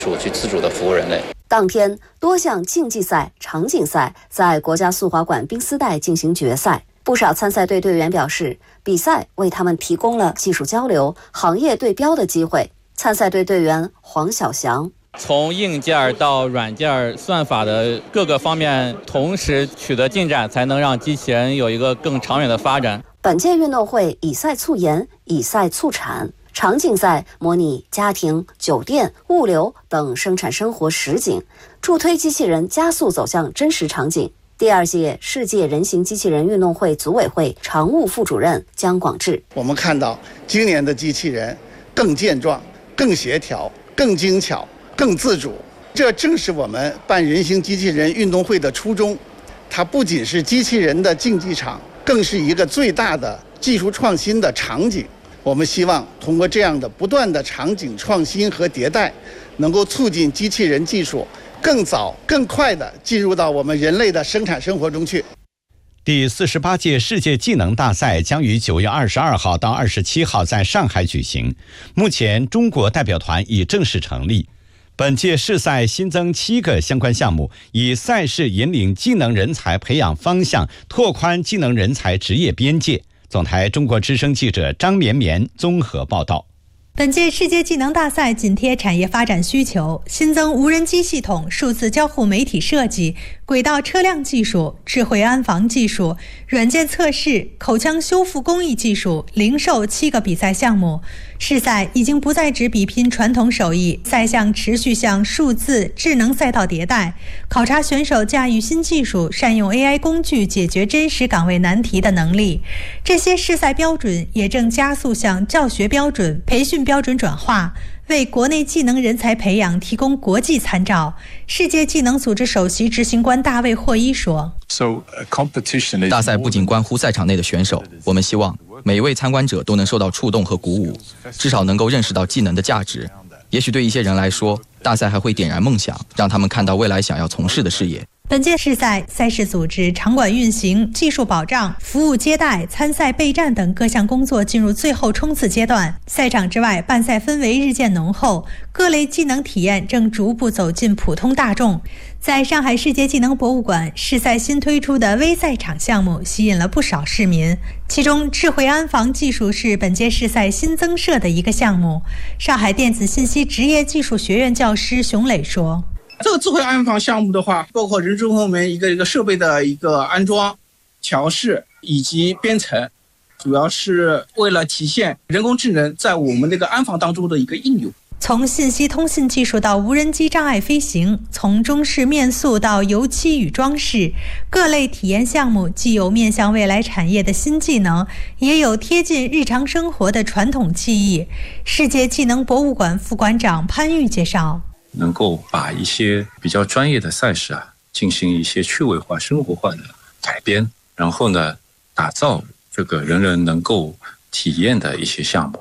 去自主的服务人类。 当天，多项竞技赛、场景赛在国家速滑馆冰丝带进行决赛。不少参赛队队员表示，比赛为他们提供了技术交流、行业对标的机会。参赛队队员黄小翔： 从硬件到软件、算法的各个方面同时取得进展，才能让机器人有一个更长远的发展。 本届运动会以赛促研，以赛促产。场景赛模拟家庭、酒店、物流等生产生活实景，助推机器人加速走向真实场景。第二届世界人形机器人运动会组委会常务副主任姜广智： 我们看到今年的机器人更健壮、更协调、更精巧、更自主，这正是我们办人形机器人运动会的初衷。它不仅是机器人的竞技场，更是一个最大的技术创新的场景。我们希望通过这样的不断的场景创新和迭代，能够促进机器人技术更早、更快地进入到我们人类的生产生活中去。 第48届世界技能大赛将于9月22号到27号在上海举行。目前，中国代表团已正式成立。本届世赛新增7个相关项目，以赛事引领技能人才培养方向，拓宽技能人才职业边界。总台中国之声记者张绵绵综合报道。 本届世界技能大赛紧贴产业发展需求，新增无人机系统、数字交互媒体设计、轨道车辆技术、智慧安防技术、软件测试、口腔修复工艺技术、零售7个比赛项目。世赛已经不再只比拼传统手艺，赛项持续向数字智能赛道迭代，考察选手驾驭新技术、善用 AI 工具解决真实岗位难题的能力。这些世赛标准也正加速向教学标准、培训标准转化，为国内技能人才培养提供国际参照。世界技能组织首席执行官大卫霍伊说： 大赛不仅关乎赛场内的选手，我们希望每一位参观者都能受到触动和鼓舞，至少能够认识到技能的价值。也许对一些人来说，大赛还会点燃梦想，让他们看到未来想要从事的事业。 本届世赛赛事组织、场馆运行、技术保障、服务接待、参赛备战等各项工作进入最后冲刺阶段。赛场之外，办赛氛围日渐浓厚，各类技能体验正逐步走进普通大众。在上海世界技能博物馆，世赛新推出的微赛场项目吸引了不少市民，其中智慧安防技术是本届世赛新增设的一个项目。上海电子信息职业技术学院教师熊磊说： 这个智慧安防项目的话，包括人中后门一个设备的一个安装、调试以及编程，主要是为了体现人工智能在我们这个安防当中的一个应用。 从信息通信技术到无人机障碍飞行，从中式面塑到油漆与装饰，各类体验项目既有面向未来产业的新技能，也有贴近日常生活的传统技艺。世界技能博物馆副馆长潘玉介绍： 能够把一些比较专业的赛事进行一些趣味化、生活化的改编，然后呢，打造这个人人能够体验的一些项目。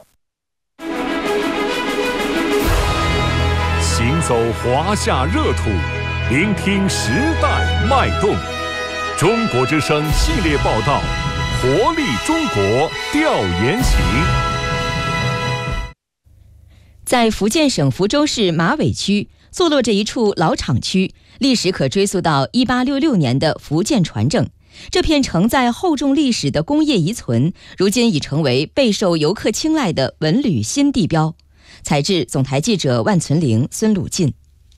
行走华夏热土，聆听时代脉动。中国之声系列报道，活力中国调研行。 在福建省福州市马尾区坐落着一处老厂区，历史可追溯到1866年的福建船政。这片承载厚重历史的工业遗存，如今已成为备受游客青睐的文旅新地标。采制总台记者万存玲、孙鲁进。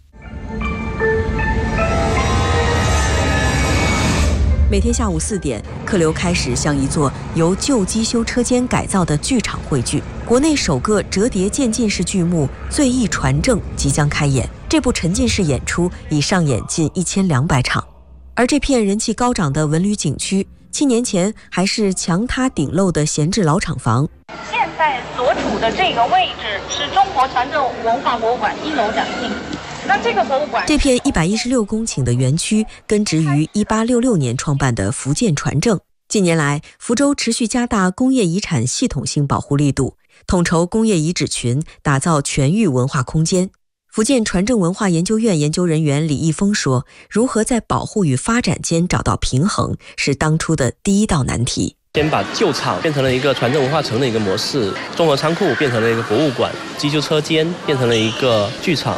每天下午4点，客流开始向一座由旧机修车间改造的剧场汇聚。国内首个折叠渐进式剧目《醉意传政》即将开演。这部沉浸式演出已上演近1200场。而这片人气高涨的文旅景区，7年前还是墙塌顶漏的闲置老厂房。 现在所处的这个位置是中国船政文化博物馆1楼展厅。那这个博物馆， 这片116公顷的园区根植于1866年创办的福建船政。近年来，福州持续加大工业遗产系统性保护力度，统筹工业遗址群，打造全域文化空间。福建船政文化研究院研究人员李义峰说：“如何在保护与发展间找到平衡，是当初的第一道难题。 先把旧厂变成了一个船政文化城的一个模式，综合仓库变成了一个博物馆，机修车间变成了一个剧场，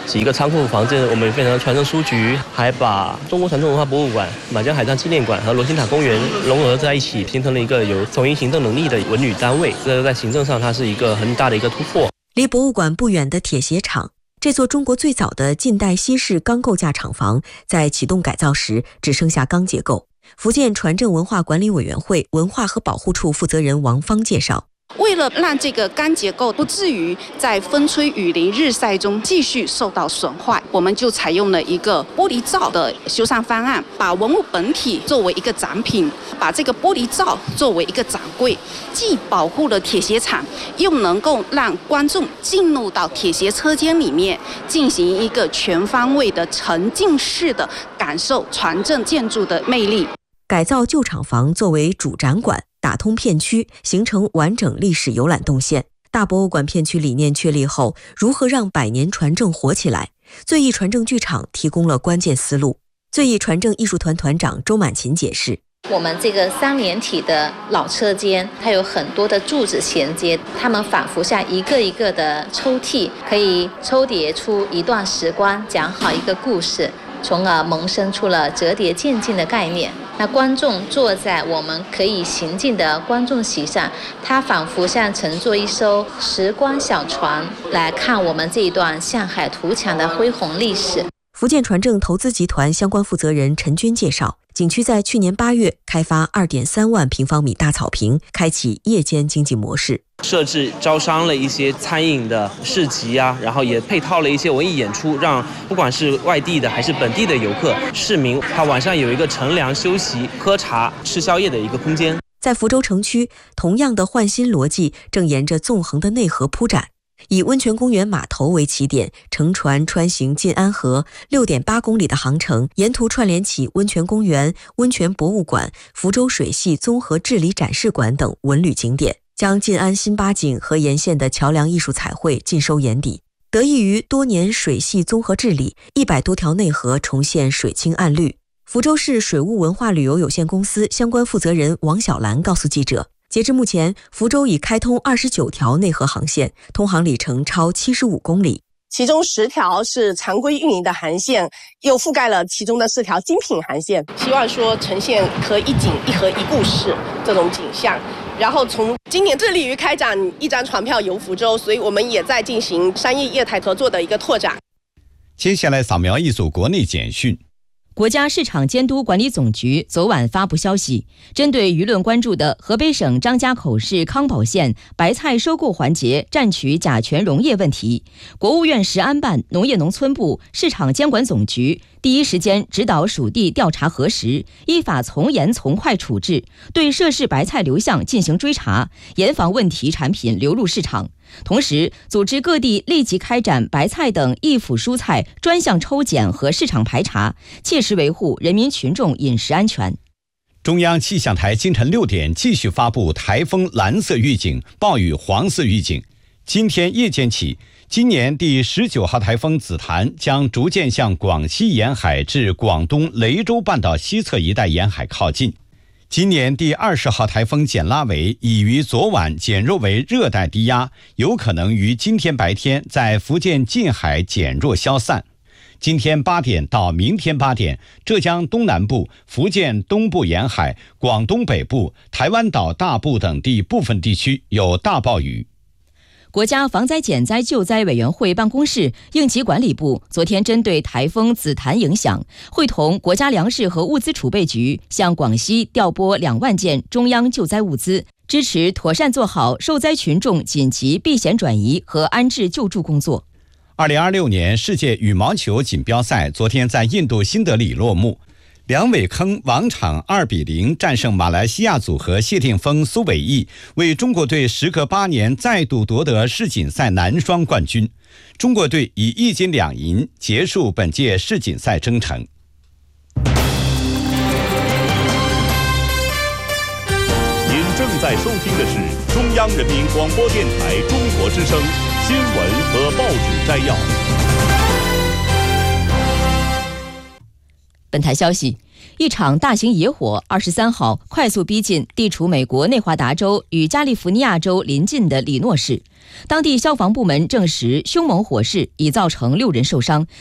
几个仓库房子，我们变成传承书局，还把中国传统文化博物馆、满江海战纪念馆和罗兴塔公园融合在一起，形成了一个有统一行政能力的文旅单位。这在行政上它是一个很大的一个突破。 离博物馆不远的铁鞋厂，这座中国最早的近代西式钢构架厂房，在启动改造时只剩下钢结构。福建船政文化管理委员会文化和保护处负责人王芳介绍， 为了让这个钢结构不至于在风吹雨淋日晒中继续受到损坏，我们就采用了一个玻璃罩的修缮方案，把文物本体作为一个展品，把这个玻璃罩作为一个展柜，既保护了铁鞋厂，又能够让观众进入到铁鞋车间里面，进行一个全方位的沉浸式的感受船政建筑的魅力。 改造旧厂房作为主展馆，打通片区，形成完整历史游览动线。大博物馆片区理念确立后，如何让百年船政活起来？最艺船政剧场提供了关键思路。最艺船政艺术团团长周满琴解释， 我们这个3连体的老车间，它有很多的柱子衔接，它们仿佛像一个一个的抽屉，可以抽叠出一段时光，讲好一个故事，从而萌生出了折叠渐进的概念。那观众坐在我们可以行进的观众席上，它仿佛像乘坐一艘时光小船，来看我们这一段向海图强的恢宏历史。 福建船政投资集团相关负责人陈军介绍，景区在去年8月开发2.3万平方米大草坪，开启夜间经济模式， 设置招商了一些餐饮的市集啊，然后也配套了一些文艺演出，让不管是外地的还是本地的游客、市民，他晚上有一个乘凉休息、喝茶、吃宵夜的一个空间。 在福州城区，同样的换新逻辑正沿着纵横的内河铺展。以温泉公园码头为起点，乘船穿行晋安河6.8公里的航程，沿途串联起温泉公园、温泉博物馆、福州水系综合治理展示馆等文旅景点，将晋安新八景和沿线的桥梁艺术彩绘尽收眼底。得益于多年水系综合治理，100多条内河重现水清岸绿。福州市水务文化旅游有限公司相关负责人王小兰告诉记者，截至目前，福州已开通29条内河航线，通航里程超75公里。 其中10条是常规运营的航线，又覆盖了其中的4条精品航线。希望说呈现河一景一河一故事这种景象。然后从今年致力于开展1张船票游福州，所以我们也在进行商业业态合作的一个拓展。 接下来扫描一组国内简讯。 国家市场监督管理总局昨晚发布消息，针对舆论关注的河北省张家口市康保县白菜收购环节占取甲醛溶液问题，国务院食安办、农业农村部、市场监管总局第一时间指导属地调查核实，依法从严从快处置，对涉事白菜流向进行追查，严防问题产品流入市场。同时，组织各地立即开展白菜等易腐蔬菜专项抽检和市场排查，切实维护人民群众饮食安全。 中央气象台今晨6点继续发布台风蓝色预警、暴雨黄色预警。今天夜间起，今年第19号台风紫檀将逐渐向广西沿海至广东雷州半岛西侧一带沿海靠近。今年第20号台风简拉维已于昨晚减弱为热带低压，有可能于今天白天在福建近海减弱消散。今天8点到明天8点，浙江东南部、福建东部沿海、广东北部、台湾岛大部等地部分地区有大暴雨。 国家防灾减灾救灾委员会办公室、应急管理部昨天针对台风紫檀影响，会同国家粮食和物资储备局向广西调拨2万件中央救灾物资，支持妥善做好受灾群众紧急避险转移和安置救助工作。 2026年世界羽毛球锦标赛昨天在印度新德里落幕，梁伟铿王场2-0战胜马来西亚组合谢霆锋、苏伟毅，为中国队时隔8年再度夺得世锦赛男双冠军。中国队以1金2银结束本届世锦赛征程。 您正在收听的是中央人民广播电台中国之声新闻和报纸摘要。 本台消息， 一场大型野火23号快速逼近地处美国内华达州与加利福尼亚州邻近的里诺市。当地消防部门证实，凶猛火势已造成6人受伤，